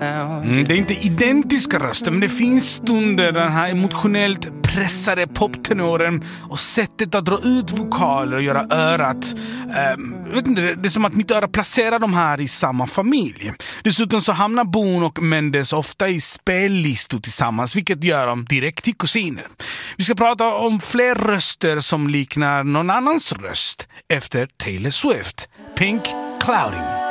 Det är inte identiska röster, men det finns stunder den här emotionellt pressade poptenoren och sättet att dra ut vokaler och göra örat. Vet inte, det är som att mitt öra placerar de här i samma familj. Dessutom så hamnar Boone och Mendes ofta i spellistor tillsammans, vilket gör dem direkt till kusiner. Vi ska prata om fler röster som liknar någon annans röst efter Taylor Swift. Pink Clouding.